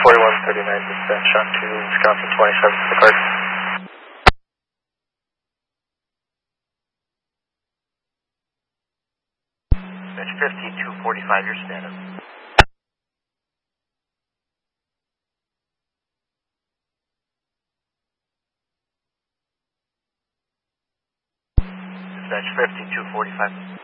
4139 dispatch on to Wisconsin 27 for the card. Dispatch 5245, your status. Dispatch 5245.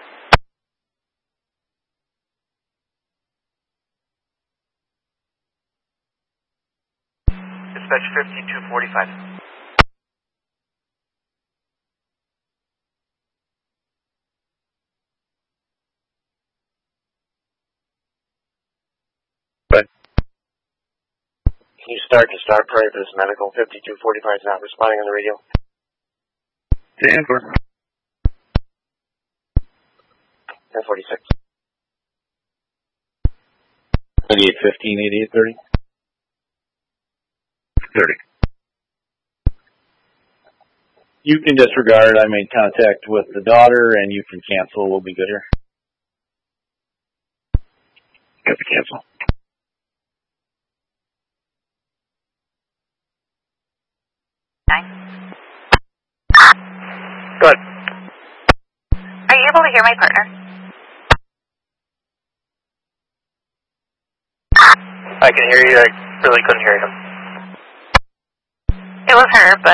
Dispatch 5245. Can you start to start prior to this medical? 5245 is not responding on the radio. Denver. 1046. 8815, 8830. 30. You can disregard. I made contact with the daughter, and you can cancel. We'll be good here. Got to cancel. Good. Are you able to hear my partner? I can hear you. I really couldn't hear you. It was her, but